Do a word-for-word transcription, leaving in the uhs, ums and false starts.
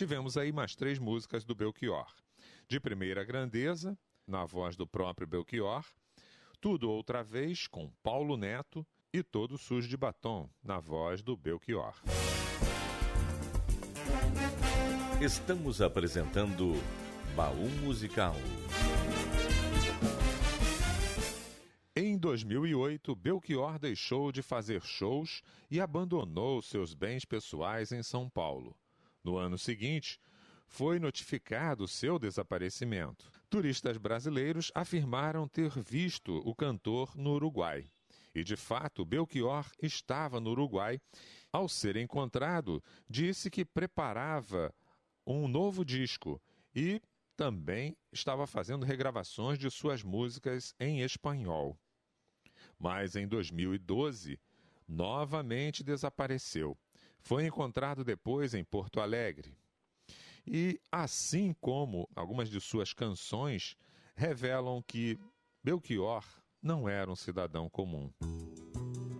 tivemos aí mais três músicas do Belchior. De Primeira Grandeza, na voz do próprio Belchior, Tudo Outra Vez, com Paulo Neto, e Todo Sujo de Batom, na voz do Belchior. Estamos apresentando Baú Musical. Em dois mil e oito, Belchior deixou de fazer shows e abandonou seus bens pessoais em São Paulo. No ano seguinte, foi notificado seu desaparecimento. Turistas brasileiros afirmaram ter visto o cantor no Uruguai. E, de fato, Belchior estava no Uruguai. Ao ser encontrado, disse que preparava um novo disco e também estava fazendo regravações de suas músicas em espanhol. Mas em dois mil e doze, novamente desapareceu. Foi encontrado depois em Porto Alegre. E, assim como algumas de suas canções, revelam que Belchior não era um cidadão comum.